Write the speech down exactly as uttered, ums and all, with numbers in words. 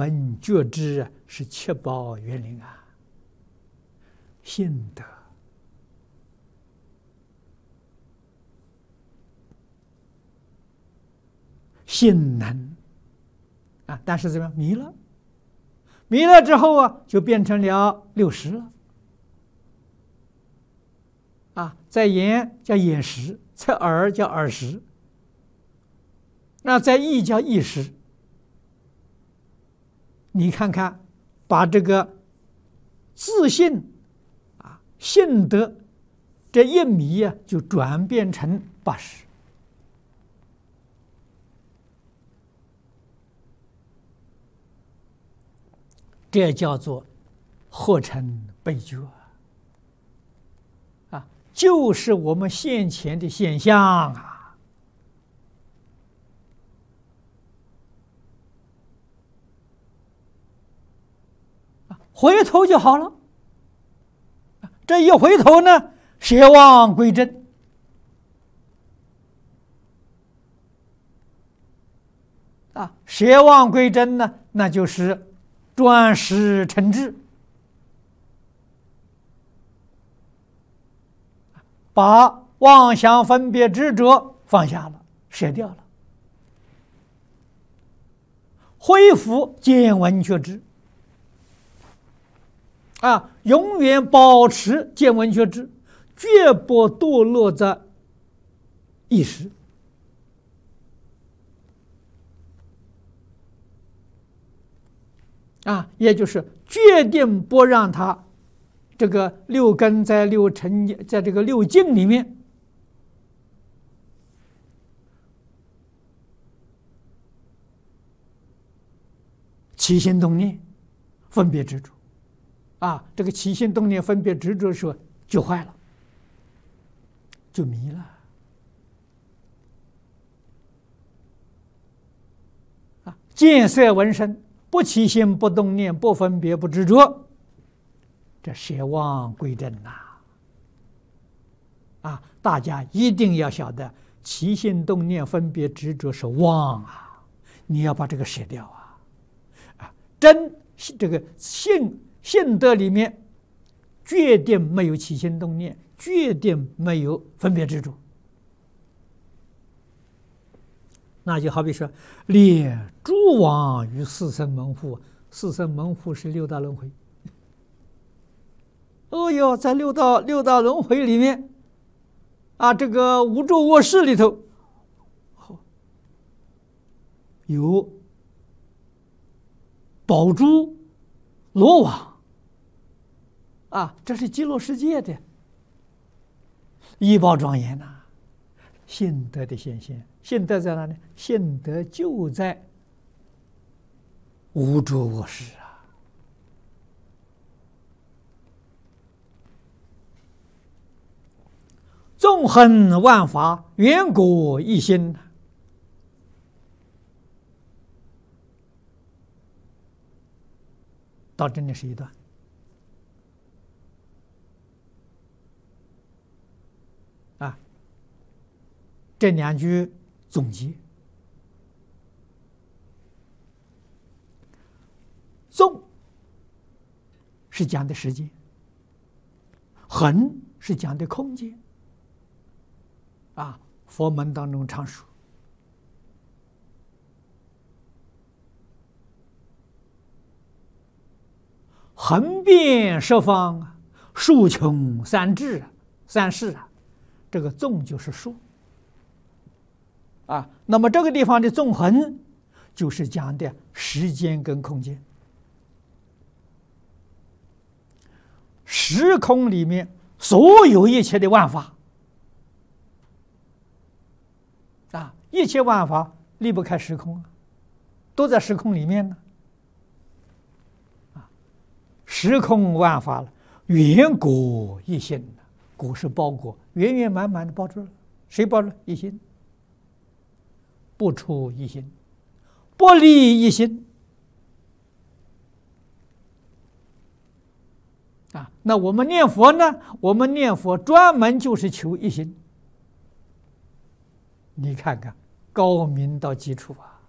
闻觉知啊，是七宝园林啊，信德、性能啊，但是怎么样？迷了，迷了之后啊，就变成了六识了啊。在眼叫眼识，在耳叫耳识，那在意叫意识。你看看，把这个自信啊、信德这一迷啊，就转变成八识。这叫做合成悲觉啊，就是我们现前的现象啊。回头就好了，这一回头呢，舍妄归真啊，舍妄归真呢，那就是转识成智，把妄想分别执着放下了，舍掉了，恢复见闻觉知啊，永远保持见闻觉知，绝不堕落在意识啊，也就是决定不让他这个六根在六尘，在这个六境里面起心动念、分别执着啊，这个起心动念、分别执着的时候就坏了，就迷了啊，见色闻声。不起心不动念不分别不执着，这舍妄归真呐！啊，大家一定要晓得，起心动念分别执着是妄啊，你要把这个舍掉啊！啊，真这个信信德里面，决定没有起心动念，决定没有分别执着。那就好比说，列诸往于四生门户，四生门户是六道轮回。哦哟，在六道六道轮回里面，啊，这个无住卧室里头，有宝珠、罗网，啊，这是极乐世界的仪宝庄严呐、啊。信德的显现，信德在哪里？信德就在无住卧室啊！纵横万法，圆果一心。到这里是一段。啊。这两句总结：纵是讲的时间，横是讲的空间。啊，佛门当中常说，横遍十方，竖穷三至，三世啊，这个纵就是竖。啊，那么这个地方的纵横，就是讲的时间跟空间。时空里面所有一切的万法，啊，一切万法离不开时空啊，都在时空里面呢。啊，时空万法了，圆果一心，果是包裹，圆圆满满的包住了，谁包住？一心。不出一心，不离一心啊！那我们念佛呢？我们念佛专门就是求一心。你看看，高明到极处啊！